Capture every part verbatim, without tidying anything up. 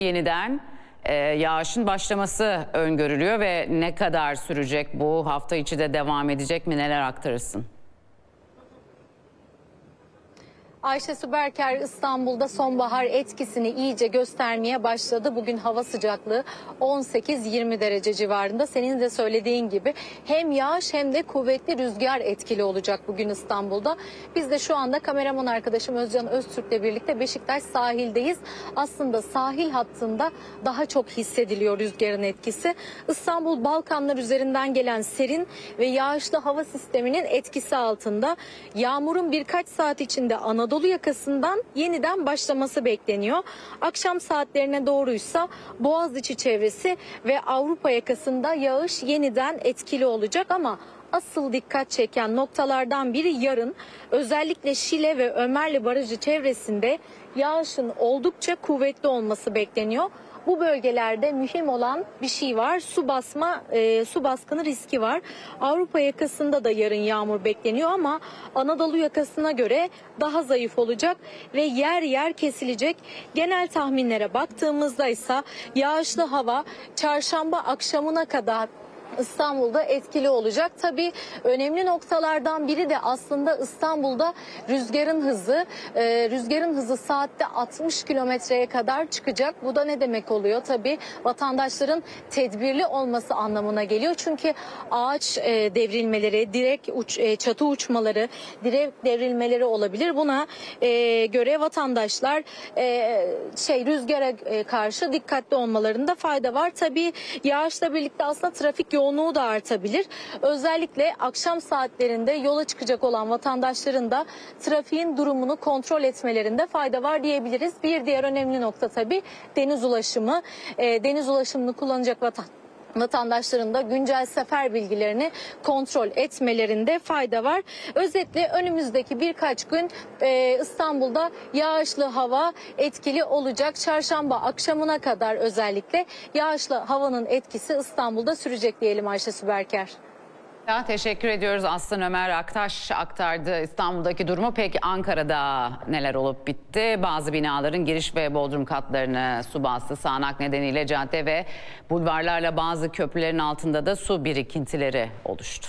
Yeniden e, yağışın başlaması öngörülüyor ve ne kadar sürecek, bu hafta içi de devam edecek mi, neler aktarırsın? Ayşe Süberker, İstanbul'da sonbahar etkisini iyice göstermeye başladı. Bugün hava sıcaklığı on sekiz yirmi derece civarında. Senin de söylediğin gibi hem yağış hem de kuvvetli rüzgar etkili olacak bugün İstanbul'da. Biz de şu anda kameraman arkadaşım Özcan Öztürk'le birlikte Beşiktaş sahildeyiz. Aslında sahil hattında daha çok hissediliyor rüzgarın etkisi. İstanbul Balkanlar üzerinden gelen serin ve yağışlı hava sisteminin etkisi altında. Yağmurun birkaç saat içinde Anadolu Anadolu yakasından yeniden başlaması bekleniyor. Akşam saatlerine doğruysa Boğaziçi çevresi ve Avrupa yakasında yağış yeniden etkili olacak ama asıl dikkat çeken noktalardan biri yarın özellikle Şile ve Ömerli Barajı çevresinde yağışın oldukça kuvvetli olması bekleniyor. Bu bölgelerde mühim olan bir şey var. Su basma, e, su baskını riski var. Avrupa yakasında da yarın yağmur bekleniyor ama Anadolu yakasına göre daha zayıf olacak ve yer yer kesilecek. Genel tahminlere baktığımızda ise yağışlı hava çarşamba akşamına kadar İstanbul'da etkili olacak. Tabii önemli noktalardan biri de aslında İstanbul'da rüzgarın hızı. Ee, rüzgarın hızı saatte altmış kilometreye kadar çıkacak. Bu da ne demek oluyor? Tabii vatandaşların tedbirli olması anlamına geliyor. Çünkü ağaç e, devrilmeleri, direk uç, e, çatı uçmaları, direk devrilmeleri olabilir. Buna e, göre vatandaşlar e, şey rüzgara e, karşı dikkatli olmalarında fayda var. Tabii yağışla birlikte aslında trafik yoğunluğu da artabilir. Özellikle akşam saatlerinde yola çıkacak olan vatandaşların da trafiğin durumunu kontrol etmelerinde fayda var diyebiliriz. Bir diğer önemli nokta tabii deniz ulaşımı. E, deniz ulaşımını kullanacak vatandaşlar vatandaşların da güncel sefer bilgilerini kontrol etmelerinde fayda var. Özetle önümüzdeki birkaç gün e, İstanbul'da yağışlı hava etkili olacak. Çarşamba akşamına kadar özellikle yağışlı havanın etkisi İstanbul'da sürecek diyelim Ayşe Süberker. Ya, teşekkür ediyoruz. Aslan Ömer Aktaş aktardı İstanbul'daki durumu. Peki Ankara'da neler olup bitti? Bazı binaların giriş ve bodrum katlarını su bastı. Sağanak nedeniyle cadde ve bulvarlarla bazı köprülerin altında da su birikintileri oluştu.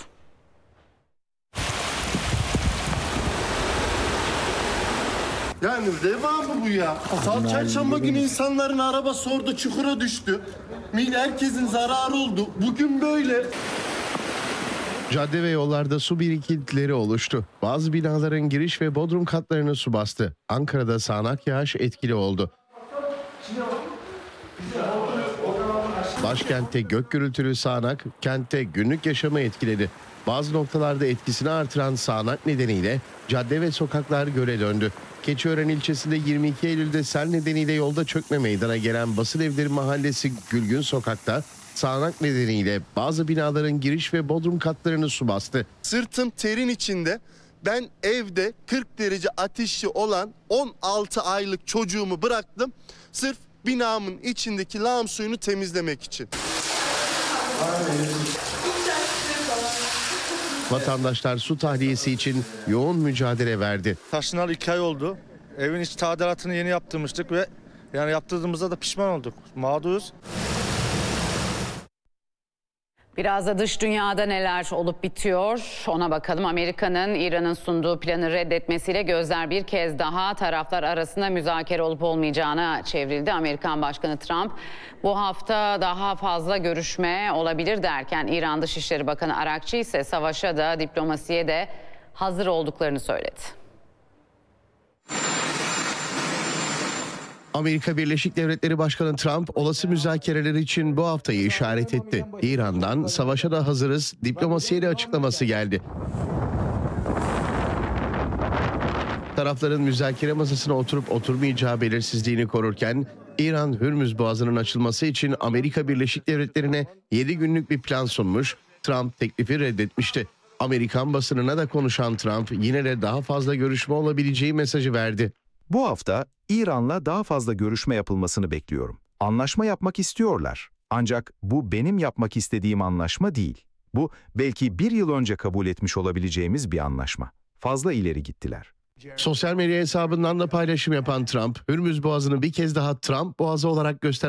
Yani reva mı bu ya? Salı çarşamba günü insanların arabası orada çukura düştü. Mil herkesin zararı oldu. Bugün böyle. Cadde ve yollarda su birikintileri oluştu. Bazı binaların giriş ve bodrum katlarını su bastı. Ankara'da sağanak yağış etkili oldu. Başkentte gök gürültülü sağanak kentte günlük yaşamı etkiledi. Bazı noktalarda etkisini artıran sağanak nedeniyle cadde ve sokaklar göle döndü. Keçiören ilçesinde yirmi iki Eylül'de sel nedeniyle yolda çökme meydana gelen Basılevleri Mahallesi Gülgün Sokak'ta sağanak nedeniyle bazı binaların giriş ve bodrum katlarını su bastı. Sırtım terin içinde. Ben evde kırk derece ateşi olan on altı aylık çocuğumu bıraktım. Sırf binamın içindeki lağım suyunu temizlemek için. Vatandaşlar su tahliyesi için yoğun mücadele verdi. Taşınalı iki ay oldu. Evin iç tadilatını yeni yaptırmıştık ve yani yaptırdığımızda da pişman olduk. Mağduruz. Biraz da dış dünyada neler olup bitiyor ona bakalım. Amerika'nın İran'ın sunduğu planı reddetmesiyle gözler bir kez daha taraflar arasında müzakere olup olmayacağına çevrildi. Amerikan Başkanı Trump bu hafta daha fazla görüşme olabilir derken İran Dışişleri Bakanı Arakçı ise savaşa da diplomasiye de hazır olduklarını söyledi. Amerika Birleşik Devletleri Başkanı Trump olası müzakereler için bu haftayı işaret etti. İran'dan savaşa da hazırız, diplomasiyle açıklaması geldi. Tarafların müzakere masasına oturup oturmayacağı belirsizliğini korurken İran Hürmüz Boğazı'nın açılması için Amerika Birleşik Devletleri'ne yedi günlük bir plan sunmuş. Trump teklifi reddetmişti. Amerikan basınına da konuşan Trump yine de daha fazla görüşme olabileceği mesajı verdi. Bu hafta İran'la daha fazla görüşme yapılmasını bekliyorum. Anlaşma yapmak istiyorlar. Ancak bu benim yapmak istediğim anlaşma değil. Bu belki bir yıl önce kabul etmiş olabileceğimiz bir anlaşma. Fazla ileri gittiler. Sosyal medya hesabından da paylaşım yapan Trump, Hürmüz Boğazı'nı bir kez daha Trump Boğazı olarak gösteren